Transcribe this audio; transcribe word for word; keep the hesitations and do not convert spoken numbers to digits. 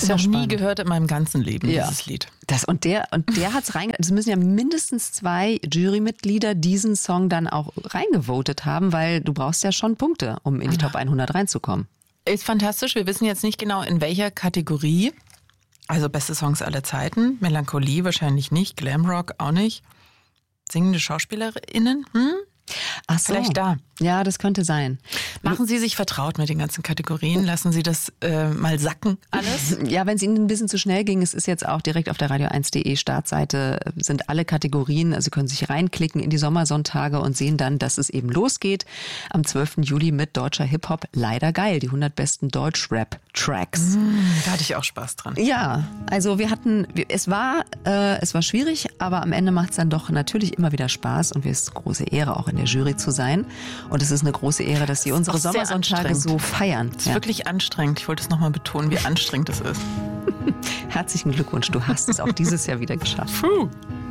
habe es noch nie gehört in meinem ganzen Leben, ja. dieses Lied. Das, und der, und der hat es reinge... Es müssen ja mindestens zwei Jurymitglieder diesen Song dann auch reingevotet haben, weil du brauchst ja schon Punkte, um in die Top hundert reinzukommen. Ist fantastisch. Wir wissen jetzt nicht genau, in welcher Kategorie. Also beste Songs aller Zeiten. Melancholie wahrscheinlich nicht. Glamrock auch nicht. Singende SchauspielerInnen? Hm? Ach so. Vielleicht da. Ja, das könnte sein. Machen Sie sich vertraut mit den ganzen Kategorien. Lassen Sie das äh, mal sacken, alles. Ja, wenn es Ihnen ein bisschen zu schnell ging, es ist jetzt auch direkt auf der radio eins punkt de Startseite, sind alle Kategorien, also Sie können sich reinklicken in die Sommersonntage und sehen dann, dass es eben losgeht am zwölften Juli mit deutscher Hip-Hop. Leider geil, die hundert besten Deutsch-Rap-Tracks. Mm, da hatte ich auch Spaß dran. Ja, also wir hatten, es war, äh, es war schwierig, aber am Ende macht es dann doch natürlich immer wieder Spaß und es ist eine große Ehre, auch in der Jury zu sein. Und es ist eine große Ehre, dass Sie unsere Sommersonntage so feiern. Es ist ja. wirklich anstrengend. Ich wollte es nochmal betonen, wie anstrengend es ist. Herzlichen Glückwunsch, du hast es auch dieses Jahr wieder geschafft. Puh.